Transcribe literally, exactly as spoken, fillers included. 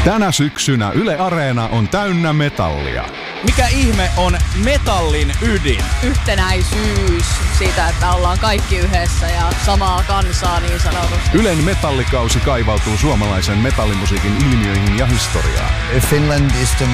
Tänä syksynä Yle Areena on täynnä metallia. Mikä ihme on metallin ydin? Yhtenäisyys siitä, että ollaan kaikki yhdessä ja samaa kansaa niin sanotusti. Ylen metallikausi kaivautuu suomalaisen metallimusiikin ilmiöihin ja historiaan. Finland is the